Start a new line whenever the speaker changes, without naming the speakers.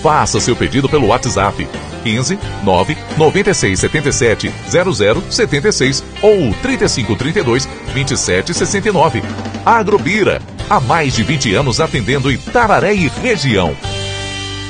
Faça seu pedido pelo WhatsApp 15 9 96 77 00 76 ou 35 32 27 69. Agrobira, há mais de 20 anos atendendo Itararé e região.